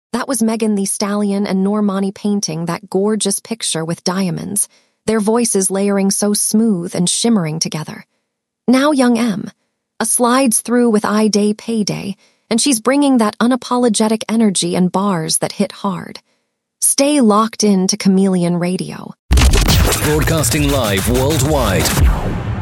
That was Megan Thee Stallion and Normani painting that gorgeous picture with diamonds, their voices layering so smooth and shimmering together. Now Young M. A slides through with I Day Payday, and she's bringing that unapologetic energy and bars that hit hard. Stay locked in to Chameleon Radio. Broadcasting live worldwide.